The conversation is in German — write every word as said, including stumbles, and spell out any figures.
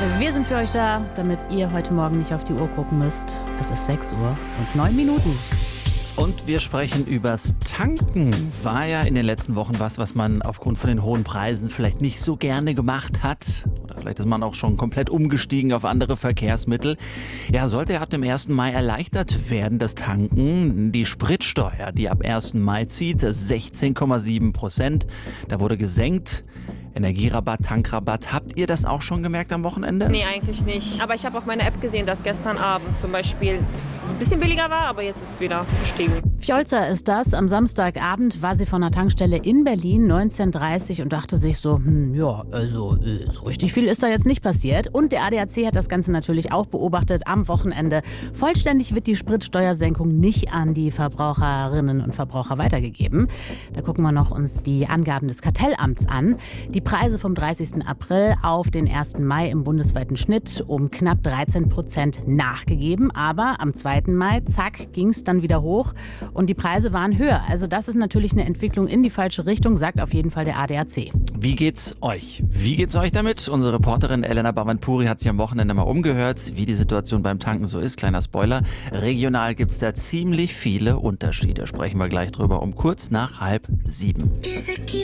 Wir sind für euch da, damit ihr heute Morgen nicht auf die Uhr gucken müsst. Es ist sechs Uhr und neun Minuten. Und wir sprechen übers Tanken. War ja in den letzten Wochen was, was man aufgrund von den hohen Preisen vielleicht nicht so gerne gemacht hat. Oder vielleicht ist man auch schon komplett umgestiegen auf andere Verkehrsmittel. Ja, sollte ja ab dem ersten Mai erleichtert werden, das Tanken. Die Spritsteuer, die ab ersten Mai zieht, sechzehn Komma sieben Prozent. Da wurde gesenkt. Energierabatt, Tankrabatt. Habt ihr das auch schon gemerkt am Wochenende? Nee, eigentlich nicht. Aber ich habe auf meiner App gesehen, dass gestern Abend zum Beispiel es ein bisschen billiger war, aber jetzt ist es wieder gestiegen. Fjolza ist das. Am Samstagabend war sie von einer Tankstelle in Berlin, neunzehn Uhr dreißig, und dachte sich so, hm, ja, also äh, so richtig viel ist da jetzt nicht passiert. Und der A D A C hat das Ganze natürlich auch beobachtet am Wochenende. Vollständig wird die Spritsteuersenkung nicht an die Verbraucherinnen und Verbraucher weitergegeben. Da gucken wir noch uns die Angaben des Kartellamts an. Die Preise vom dreißigsten April auf den ersten Mai im bundesweiten Schnitt um knapp dreizehn Prozent nachgegeben. Aber am zweiten Mai, zack, ging es dann wieder hoch und die Preise waren höher. Also das ist natürlich eine Entwicklung in die falsche Richtung, sagt auf jeden Fall der A D A C. Wie geht's euch? Wie geht's euch damit? Unsere Reporterin Elena Bavanpuri hat sich am Wochenende mal umgehört, wie die Situation beim Tanken so ist. Kleiner Spoiler, regional gibt's da ziemlich viele Unterschiede. Sprechen wir gleich drüber um kurz nach halb sieben.